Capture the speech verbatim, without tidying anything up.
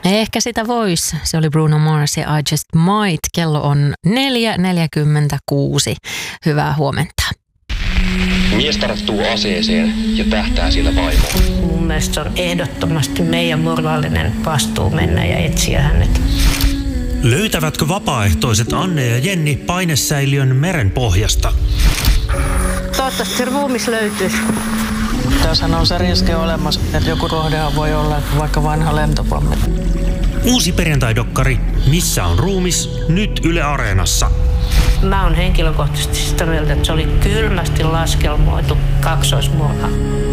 Ehkä sitä voisi. Se oli Bruno Mars ja I Just Might. Kello on neljä neljäkymmentäkuusi. Hyvää huomenta. Mies tarttuu aseeseen ja tähtää sillä vaimoon. Mun mielestä on ehdottomasti meidän moraalinen vastuu mennä ja etsiä hänet. Löytävätkö vapaaehtoiset Anne ja Jenni painesäiliön meren pohjasta? Toivottavasti ruumis löytyisi. Tässä on se riski olemassa, että joku rohdehan voi olla vaikka vanha lentopommi. Uusi perjantaidokkari Missä on ruumis? Nyt Yle Areenassa. Mä oon henkilökohtaisesti sitä mieltä, että se oli kylmästi laskelmoitu kaksoismurha.